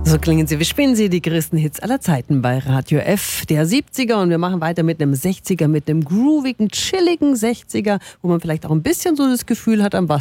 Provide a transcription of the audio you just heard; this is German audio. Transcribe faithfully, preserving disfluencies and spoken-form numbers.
So klingen sie, wie spielen sie die größten Hits aller Zeiten bei Radio F, der siebziger. Und wir machen weiter mit einem sechziger, mit einem groovigen, chilligen sechziger, wo man vielleicht auch ein bisschen so das Gefühl hat, am Wasser